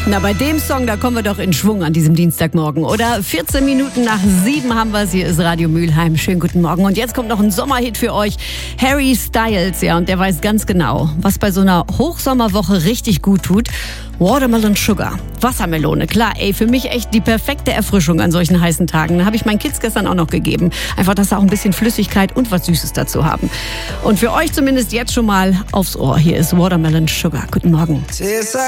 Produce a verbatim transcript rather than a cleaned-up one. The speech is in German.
Na, bei dem Song, da kommen wir doch in Schwung an diesem Dienstagmorgen, oder? vierzehn Minuten nach sieben haben wir es. Hier ist Radio Mülheim. Schönen guten Morgen. Und jetzt kommt noch ein Sommerhit für euch. Harry Styles, ja, und der weiß ganz genau, was bei so einer Hochsommerwoche richtig gut tut. Watermelon Sugar. Wassermelone, klar, ey, für mich echt die perfekte Erfrischung an solchen heißen Tagen. Da habe ich meinen Kids gestern auch noch gegeben. Einfach, dass sie auch ein bisschen Flüssigkeit und was Süßes dazu haben. Und für euch zumindest jetzt schon mal aufs Ohr. Hier ist Watermelon Sugar. Guten Morgen.